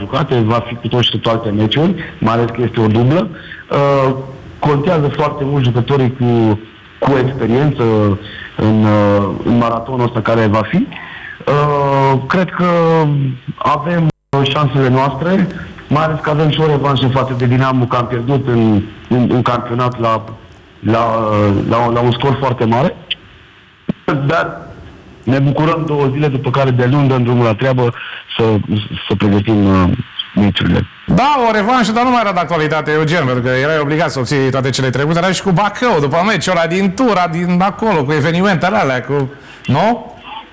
jucate, va fi cu tot și toate meciuri, mai ales că este o dublă. Contează foarte mult jucătorii cu experiență în maratonul ăsta care va fi. Cred că avem șansele noastre, mai ales că avem și o revanșă față de Dinamo, că am pierdut în campionat la un scor foarte mare. Dar ne bucurăm 2 zile, după care de luni dăm drumul la treabă să pregătim meciurile. Da, o revanșă, dar nu mai era de actualitate, Eugen, pentru că erai obligat să obții toate cele trecute. Era și cu Bacău, după meciul ăla din tura, din acolo, cu evenimentele alea, nu?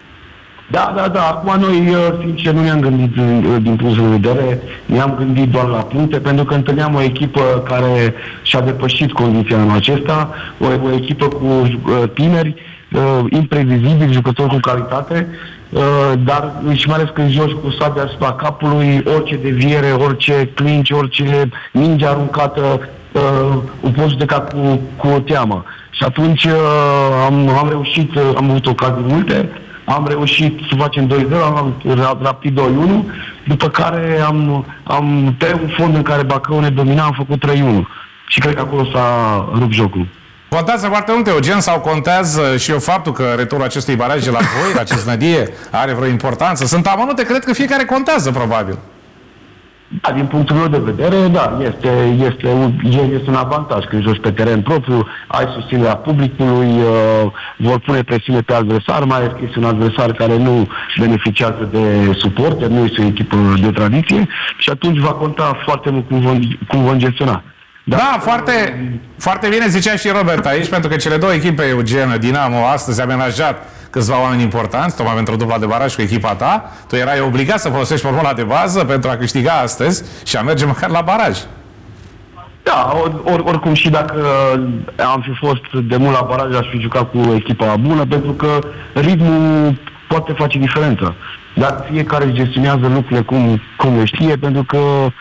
Da. Acum noi, sincer, nu ne-am gândit din punctul de vedere, ne-am gândit doar la puncte, pentru că întâlneam o echipă care și-a depășit condiția în acesta, o echipă cu tineri, imprevizibili, jucători cu calitate, dar și mai ales când joci cu sabia asupra capului, orice deviere, orice clinch, orice minge aruncată, o poți judeca cu o teamă. Și atunci am reușit, am avut ocazii multe, am reușit să facem 2-0, am rapid 2-1, după care pe un fond în care Bacău ne domina, am făcut 3-1. Și cred că acolo s-a rupt jocul. Contează foarte mult, Eugen, sau contează și eu faptul că returul acestui baraj de la voi, la Cisnădie, are vreo importanță? Sunt amănunte, cred că fiecare contează, probabil. Da, din punctul meu de vedere, da, este un avantaj când joci pe teren propriu, ai susținerea publicului, vor pune presiune pe adversar, mai ales că este un adversar care nu beneficiază de suporter, nu este o echipă de tradiție și atunci va conta foarte mult cum vom gestiona. Da, foarte bine zicea și Robert aici, pentru că cele două echipe, Eugen, Dinamo, astăzi a amenajat câțiva oameni importanți, tocmai pentru dubla de baraj cu echipa ta. Tu erai obligat să folosești formula de bază pentru a câștiga astăzi și a merge măcar la baraj. Da, oricum și dacă am fi fost de mult la baraj, aș fi jucat cu echipa bună, pentru că ritmul poate face diferența. Dar fiecare gestionează lucrurile cum le știe, pentru că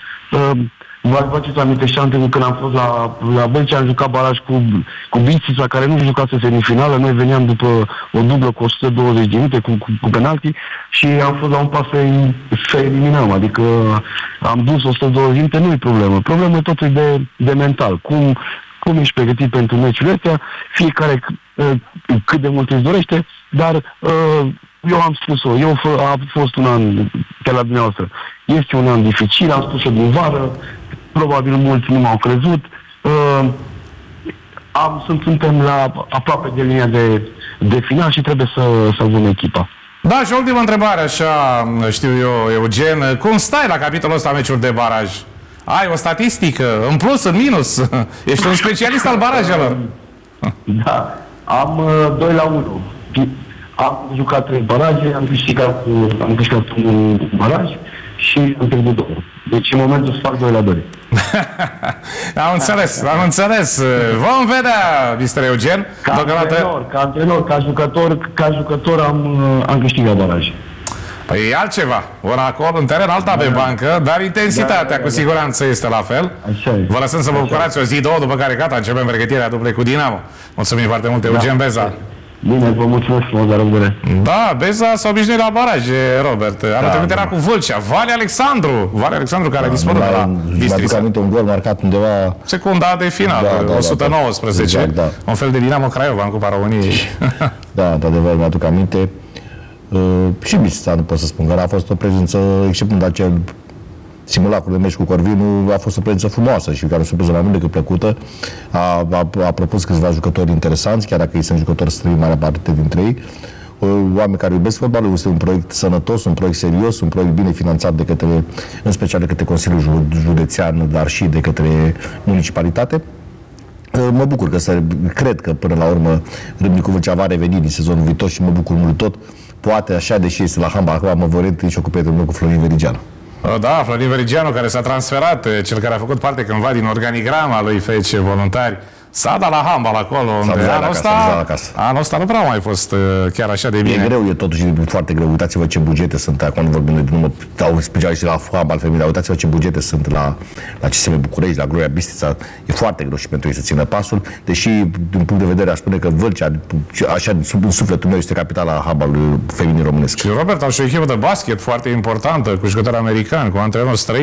vă faceți aminte și anul când am fost la Bălcea, am jucat baraj cu Bistrița, care nu jucase semifinală. Noi veneam după o dublă cu 120 de minute cu penalti și am fost la un pas să eliminăm. Adică am dus 120 de minute, nu e problemă. Problema e totul de mental. Cum ești pregătit pentru meciurile astea, fiecare cât de mult îți dorește, dar eu am spus-o, a fost un an de la dumneavoastră. Este un an dificil, am spus-o din vară, probabil mulți nu m-au crezut. Suntem aproape de linia de final și trebuie să salvăm echipa. Da, și ultima întrebare, așa știu eu, Eugen, cum stai la capitolul ăsta meciuri de baraj? Ai o statistică, în plus, în minus? Ești un specialist al barajelor. Da, am 2-1. Am jucat 3 baraje, am câștigat un baraj și am pierdut 2. Deci în momentul să fac 2-2. Am înțeles. Vom vedea, Mr. Eugen. Ca antrenor, ca jucător am câștigat baraj. Păi e altceva. Una acolo în teren, alta pe bancă, dar intensitatea cu siguranță este la fel. Vă lăsăm să vă bucurați o zi, două, după care gata, începem pregătirea dublei cu Dinamo. Mulțumim foarte mult, Eugen Beza. Bine, vă mulțumesc frumos, la răbdare. Da, Beza s-a obișnuit la baraje, Robert. Anul trecut era cu Vâlcea. Vale Alexandru, care a dispărut de la Bistrița. Mi-aduc aminte un gol marcat undeva... Secunda de final, 119. Exact, da. Un fel de Dinamo Craiova în Cupa României. Da, într-adevăr, mi-aduc aminte. Și Bistrița, nu pot să spun, că a fost o prezență, exceptând acel simulacru de meci cu Corvinu, a fost o prezență frumoasă și care a surprins mai mult decât plăcută. A propus câțiva jucători interesanți, chiar dacă ei sunt jucători străini, marea parte dintre ei. Oameni care iubesc fotbalul, este un proiect sănătos, un proiect serios, un proiect bine finanțat de către, în special de către Consiliul Județean, dar și de către municipalitate. Mă bucur cred că până la urmă Râmnicu Vâlcea va reveni din sezonul viitor și mă bucur mult tot. Poate așa, deși este la handbal, acum mă voi orienta și cu prietenul meu, cu Florin Verigeanu. Da, Florin Verigeanu, care s-a transferat, cel care a făcut parte cândva din organigrama lui FC Voluntari, s-a dat la handbal acolo, unde anul ăsta nu prea a mai fost chiar așa de bine. E greu, e totuși foarte greu. Uitați-vă ce bugete sunt, acum nu vorbim de număr, dau specialiști la handbal feminin, dar uitați-vă ce bugete sunt la CSM București, la Gloria Bistrița. E foarte greu și pentru ei să țină pasul, deși, din punct de vedere, aș spune că Vâlcea, așa, sub sufletul meu, este capitala handbalului feminin românesc. Și Robert, au și o echipă de basket foarte importantă, cu jucători americani, cu antrenori străini.